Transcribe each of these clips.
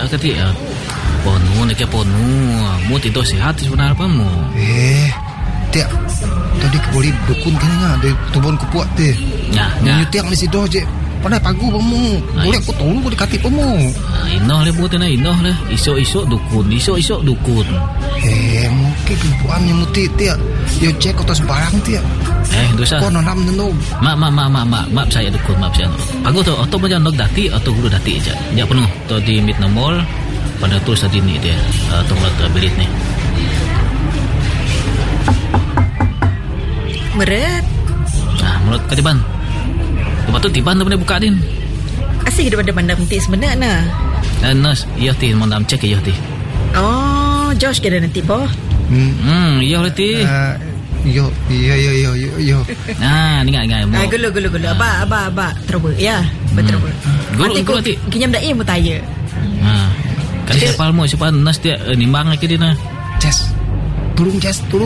tak kati ponu nak ke ponu mu tidur sihat sebenarnya apa mu tiap tadi boleh dukun kan ada tubon kupuat teh nyutiak di situ je pandai pagu pemu boleh aku tolong aku dekati pemu inoh le bu tena inoh le isok dukun mungkin kupuan yang muti tiap yo cek atas barang tiap dosa kau nanam nenu maaf saya dukun maaf saya pagu tu atau macam nok dati atau guru dati aja ya penuh tu di mid nomor pada tu tadi ni dia tolong bilit ni meret menurut katiban lepas tu tiban tu boleh buka din asyik depan-depan nanti sebenarnya nas iya ti mau nam cek iya ti Josh kena nanti boh iya ti yo ni ngai gulu abah trouble ya betul gulu ti kinyam dah mu tanya kan siapa mu siapa nas dia nimbang lagi dia na tolong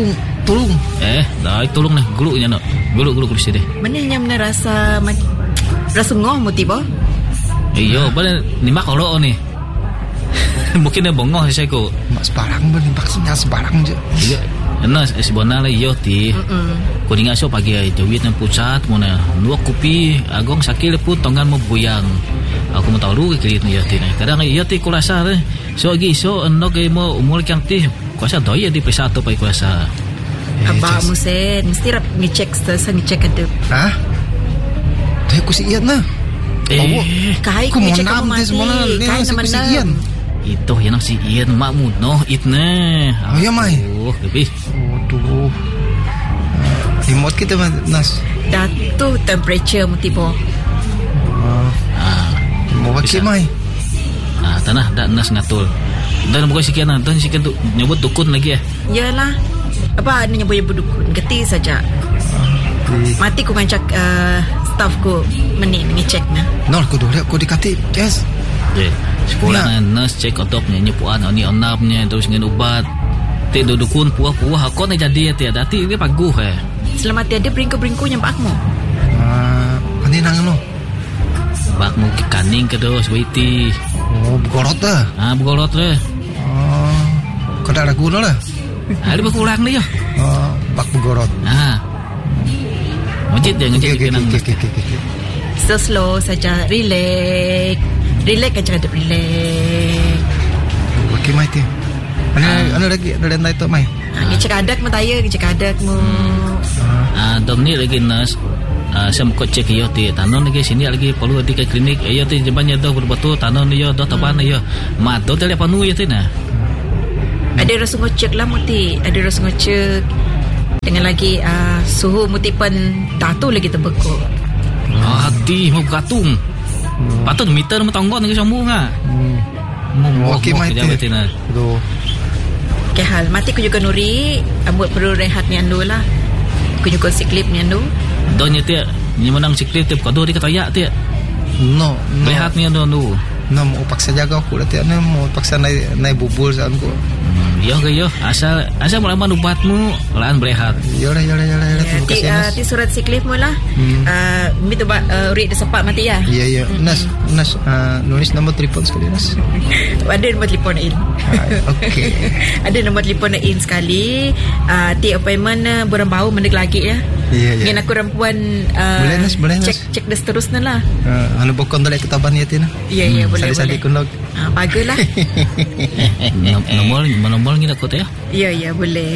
dah tolong nah gulu nya nak gulu sini mana yang rasa ngoh mu tiba iyo bala nimbak kalau ni mungkin dia bonggoh saya ko mak sebarang maksudnya sebarang je iya nas sebenarnya iyo ti ko ninga so pagi ai jawit nang pusat mo na nuak kopi agong sakil pun tongan mo buyang aku mau tahu lu kirit ni yati ni kadang yati ko rasa so enog mo umul kang ti kuasa doi di pesatu pai kuasa abah musen mesti rap ngecek ada dia ku si ian na kai ku ngecek kamu mati kai nama itu yang si ian makmu no itne ya mai lebih remote kita nas datu temperature mutibo mau pakai mai tanah dak nas ngatul dan bukan sekian dan sekian tu nyebut dukun lagi yalah apa ada nyebut dukun geti saja mati ku ngancak staff ku mengecek nol ku dulu aku dikati yes sekolah nurse cek otok nyepuan ni onapnya terus ngin ubat ti dukun puah aku nak jadi tiada ti dia paguh selamat tiada bringku nyempakmu ani nang no bakmu kaning ke dos waiti begorot dah begorot kada ragu lah ada berkurang ni ya bak begorot macet dia ngecek nang slow saja relax kan cakap relax okey mai ti ana lagi ada nai tu mai ngecek adak mu taya ngecek adak mu dom ni lagi nas saya mau cek yo ti tanon lagi sini lagi perlu di klinik yo ti jebannya dah betul tanon yo dah taban yo mat do tele panu yo ti na ada rasa ngecek lah muti ada rasa ngecek dengan lagi suhu mutipan datu lagi terbekuk hati mau gatung patut meter mu tonggon lagi sambung okey mai ti do ke hal mati ku juga nuri buat perlu rehat ni andu lah ku juga siklip ni andu donya ti ni menang siklip ti kado di katayak ti no rehat ni andu mau paksa jaga aku lah ti mau paksa naik bubul saan ku yo asal mula ubatmu lan berehat yo lah ti surat siklip mu lah mi tu uri de sepak mati ya iya nas nulis nombor telefon sekali nas ada nombor telefon in okey ada nombor telefon in sekali ti appointment borang bau mendek lagi ya ngin aku rampuan boleh nas cek dah seterusnya lah anu bokon dalek ketaban ya tina iya boleh sali kun log baguslah nomor ngin aku tu ya ya boleh